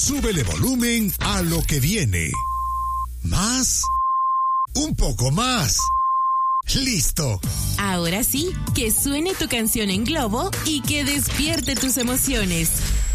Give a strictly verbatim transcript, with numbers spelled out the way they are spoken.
súbele volumen a lo que viene. ¿Más? Un poco más. ¡Listo! Ahora sí, que suene tu canción en globo y que despierte tus emociones.